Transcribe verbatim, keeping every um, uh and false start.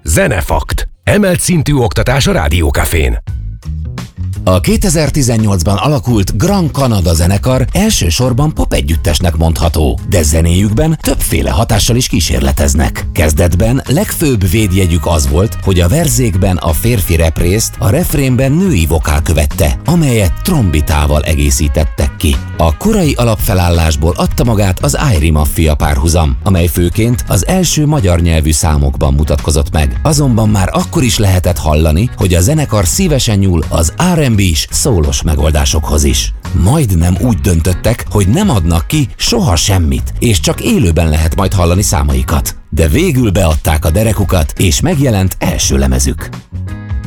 Zenefakt. Emelt szintű oktatás a Rádió Cafén. A kétezer-tizennyolcban alakult Grand Canada zenekar elsősorban popegyüttesnek mondható, de zenéjükben többféle hatással is kísérleteznek. Kezdetben legfőbb védjegyük az volt, hogy a verzékben a férfi représzt a refrénben női vokál követte, amelyet trombitával egészítettek ki. A korai alapfelállásból adta magát az Airy Maffia párhuzam, amely főként az első magyar nyelvű számokban mutatkozott meg. Azonban már akkor is lehetett hallani, hogy a zenekar szívesen nyúl az er and bé-s szólos megoldásokhoz is. Majdnem úgy döntöttek, hogy nem adnak ki soha semmit, és csak élőben lehet majd hallani számaikat. De végül beadták a derekukat, és megjelent első lemezük.